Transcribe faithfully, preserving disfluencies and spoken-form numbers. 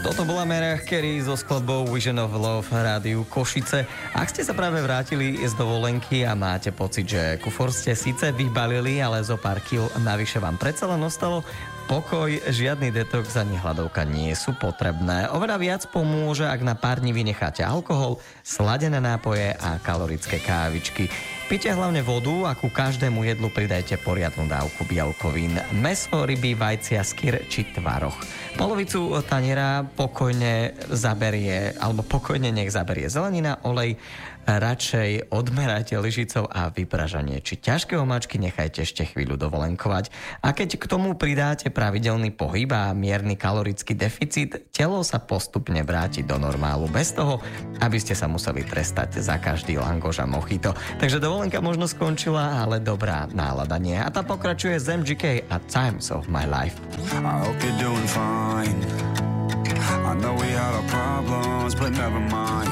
Toto bola Mariah Carey so skladbou Vision of Love v rádiu Košice. Ak ste sa práve vrátili z dovolenky a máte pocit, že kufor ste síce vybalili, ale zo pár kil navyše vám predsa len ostalo, pokoj, žiadny detox ani hladovka nie sú potrebné. Oveľa viac pomôže, ak na pár dní vynecháte alkohol, sladené nápoje a kalorické kávičky. Pite hlavne vodu a ku každému jedlu pridajte poriadnu dávku bielkovín. Mäso, ryby, vajcia, skyr či tvaroh. Polovicu taniera pokojne zaberie, alebo pokojne nech zaberie zelenina, olej, radšej odmerajte lyžicou a vypražanie či ťažké omáčky nechajte ešte chvíľu dovolenkovať. A keď k tomu pridáte pravidelný pohyb a mierny kalorický deficit, telo sa postupne vráti do normálu bez toho, aby ste sa museli trestať za každý langoš a mojito. Takže dovolenka možno skončila, ale dobrá nálada nie. A tá pokračuje z em gé ká a Times of My Life. I hope you're doing fine. I know we had our problems, but never mind.